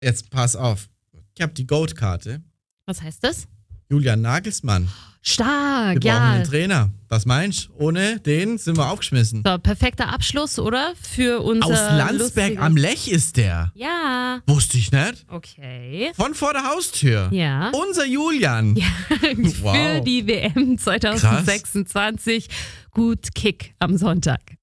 Jetzt pass auf. Ich habe die Goat-Karte. Was heißt das? Julian Nagelsmann. Stark, Wir brauchen ja. einen Trainer. Was meinst du? Ohne den sind wir aufgeschmissen. So, perfekter Abschluss, oder? Für unser Aus Landsberg am Lech ist der. Ja. Wusste ich nicht. Okay. Von vor der Haustür. Ja. Unser Julian. Ja. Wow. Für die WM 2026. Gut Kick am Sonntag.